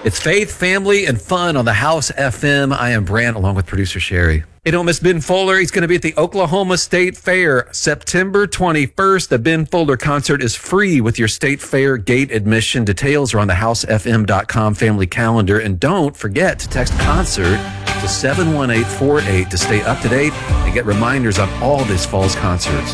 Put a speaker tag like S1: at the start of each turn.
S1: It's faith, family, and fun on the House FM. I am Brant, along with producer Sherry. Hey, don't miss Ben Folder. He's going to be at the Oklahoma State Fair September 21st. The Ben Folder concert is free with your State Fair gate admission. Details are on the housefm.com family calendar. And don't forget to text concert to 71848 to stay up to date and get reminders on all this fall's concerts.